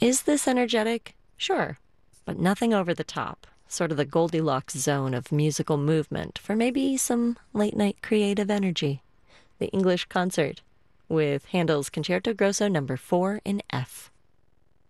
Is this energetic? Sure, but nothing over the top. Sort of the Goldilocks zone of musical movement for maybe some late night creative energy. The English Concert with Handel's Concerto Grosso Number 4 in F.